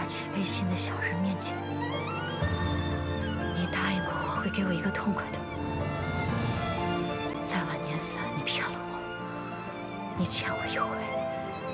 气背心的小人面前，你答应过我会给我一个痛快的。在晚年死，你骗了我，你欠我一回。